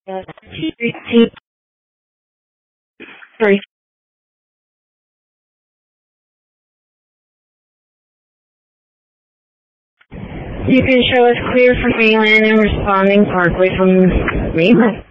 Sorry. You can show us clear from mainland and responding Parkway from mainland.